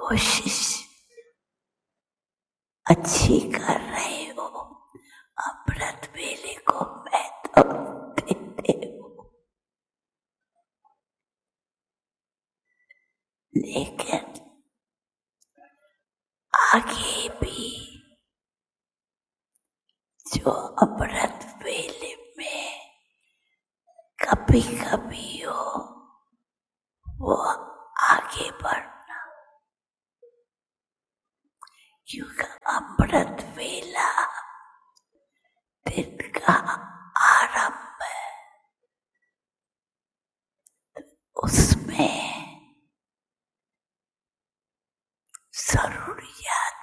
कोशिश अच्छी कर रहे हो, अमृत वेले को महत्व देते हो, लेकिन आगे भी जो अमृत वेले में कभी कभी हो वो आगे बढ़ना, क्योंकि अमृत वेला दिन का आरंभ है। उसमें सर्व